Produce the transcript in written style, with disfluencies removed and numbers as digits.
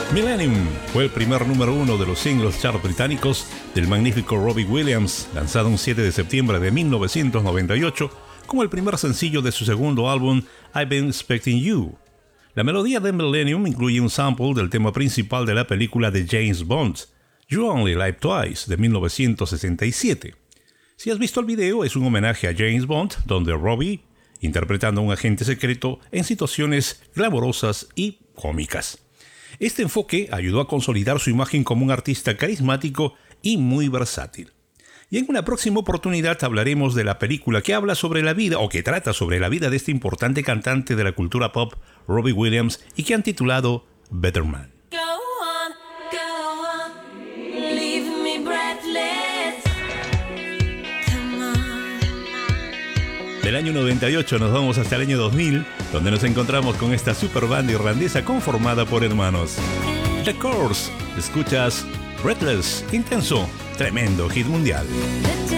Millennium fue el primer número uno de los singles chart británicos del magnífico Robbie Williams, lanzado un 7 de septiembre de 1998 como el primer sencillo de su segundo álbum I've Been Expecting You. La melodía de Millennium incluye un sample del tema principal de la película de James Bond, You Only Live Twice, de 1967. Si has visto el video, es un homenaje a James Bond, donde Robbie, interpretando a un agente secreto en situaciones glamorosas y cómicas. Este enfoque ayudó a consolidar su imagen como un artista carismático y muy versátil. Y en una próxima oportunidad hablaremos de la película que habla sobre la vida, o que trata sobre la vida de este importante cantante de la cultura pop, Robbie Williams, y que han titulado Better Man. Del año 98 nos vamos hasta el año 2000, donde nos encontramos con esta super banda irlandesa conformada por hermanos. The Course, escuchas Breathless, intenso, tremendo hit mundial.